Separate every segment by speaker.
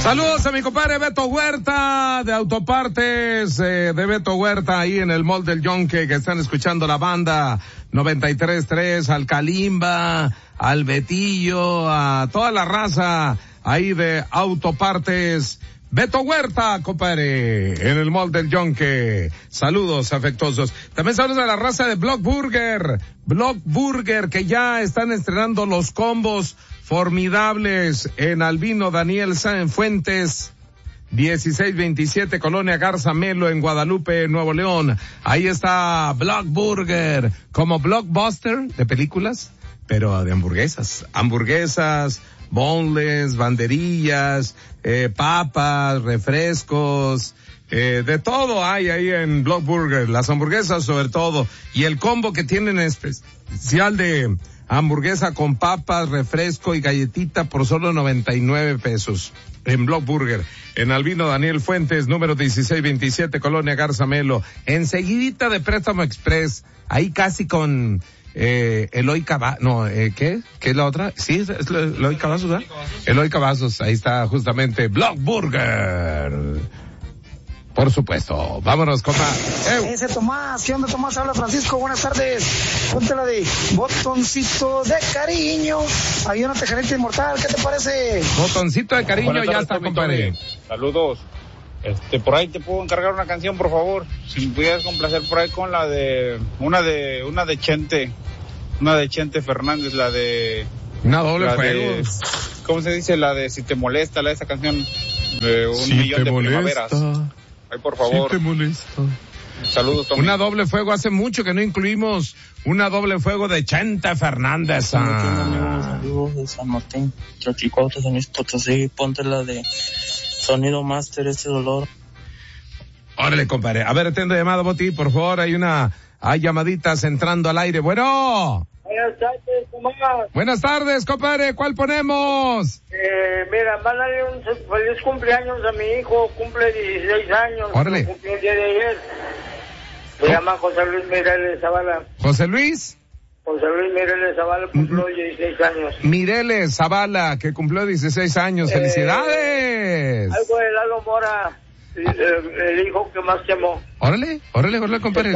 Speaker 1: Saludos a mi compadre Beto Huerta de Autopartes de Beto Huerta ahí en el Mall del Yonque, que están escuchando la banda 93.3, al Kalimba, al Betillo, a toda la raza ahí de Autopartes Beto Huerta, compadre, en el Mall del Yonque. Saludos afectuosos. También saludos a la raza de Block Burger, que ya están estrenando los combos formidables en Albino Daniel Fuentes, 1627, Colonia Garza Melo, en Guadalupe, Nuevo León. Ahí está Block Burger, como Blockbuster de películas, pero de hamburguesas, boneless, banderillas, papas, refrescos, de todo hay ahí en Block Burger, las hamburguesas sobre todo, y el combo que tienen especial de hamburguesa con papas, refresco y galletita por solo 99 pesos en Block Burger, en Albino Daniel Fuentes, número 1627, Colonia Garza Melo, enseguidita de Préstamo Express, ahí casi con Eloy Cavazos, no, ¿qué es la otra? Sí, es Eloy Cavazos, ¿verdad? Eloy Cavazos, ahí está justamente Block Burger. Por supuesto, vámonos con más.
Speaker 2: Ese Tomás, ¿qué onda Tomás? Habla Francisco, buenas tardes. Ponte la de Botoncito de Cariño. Hay una tejerita inmortal, ¿qué te parece?
Speaker 1: Botoncito de Cariño,
Speaker 3: buenas
Speaker 1: ya
Speaker 3: tardes,
Speaker 1: está, compadre.
Speaker 3: Saludos. Por ahí te puedo encargar una canción, por favor. Si me pudieras complacer por ahí con la de una de Chente Fernández, la de
Speaker 1: una doble fuego.
Speaker 3: ¿Cómo se dice? La de Si te molesta, esa canción de un
Speaker 1: si
Speaker 3: millón de
Speaker 1: molesta,
Speaker 3: primaveras. Ay, por favor.
Speaker 1: Si te molesta.
Speaker 3: Saludos, Tommy.
Speaker 1: Una doble fuego, hace mucho que no incluimos una doble fuego de Chente Fernández.
Speaker 4: Saludos de San Martín, Chachicote, San Luis Potosí, ponte la de Sonido Master, ese dolor.
Speaker 1: Órale, compadre. A ver, atende llamada, Boti, por favor, hay llamaditas entrando al aire. Bueno.
Speaker 5: Buenas tardes, Tomás.
Speaker 1: Buenas tardes, compadre. ¿Cuál ponemos?
Speaker 5: Mira, mándale un feliz cumpleaños a mi hijo. Cumple 16 años.
Speaker 1: Órale.
Speaker 5: Cumplió el día de ayer. Se llama José Luis Mireles Zavala.
Speaker 1: ¿José Luis?
Speaker 5: José Luis Mireles Zavala cumplió 16 años.
Speaker 1: Mireles Zavala, que cumplió 16 años. ¡Felicidades!
Speaker 5: Algo de Lalo Mora, el hijo que más te amó.
Speaker 1: Órale, compadre.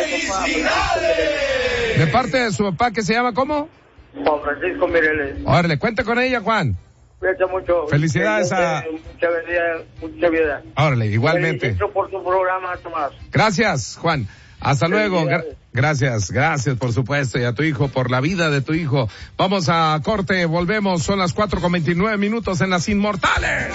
Speaker 1: De parte de su papá, que se llama ¿cómo?
Speaker 5: Juan Francisco Mireles.
Speaker 1: Órale, cuenta con ella, Juan.
Speaker 5: Cuídate mucho.
Speaker 1: Felicidades a...
Speaker 5: Mucha vida.
Speaker 1: Órale, igualmente.
Speaker 5: Felicito por tu programa, Tomás.
Speaker 1: Gracias, Juan. Hasta luego. Gracias, por supuesto, y a tu hijo, por la vida de tu hijo. Vamos a corte, volvemos, son las 4:29 en Las Inmortales.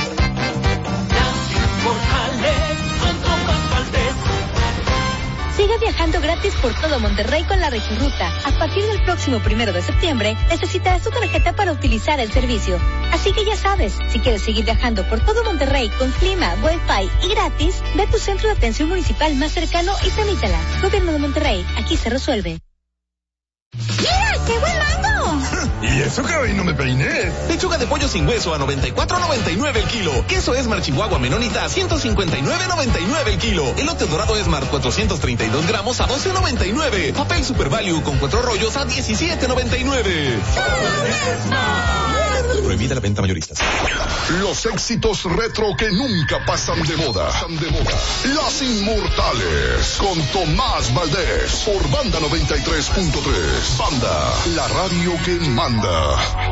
Speaker 6: Sigue viajando gratis por todo Monterrey con la Regiruta. A partir del próximo 1 de septiembre, necesitarás tu tarjeta para utilizar el servicio. Así que ya sabes, si quieres seguir viajando por todo Monterrey con clima, wifi y gratis, ve a tu centro de atención municipal más cercano y tramítala. Gobierno de Monterrey, aquí se resuelve.
Speaker 7: ¡Mira, qué buen mango!
Speaker 8: Y eso que hoy no me peiné.
Speaker 9: Pechuga de pollo sin hueso a 94.99 el kilo. Queso Esmar Chihuahua Menonita a 159.99 el kilo. Elote dorado Esmar 432 gramos a 12.99. Papel Super Value con 4 rollos a 17.99. Prohibida la venta mayoristas.
Speaker 8: Los éxitos retro que nunca pasan de moda. Las Inmortales con Tomás Valdés por Banda 93.3. Banda, la radio que manda.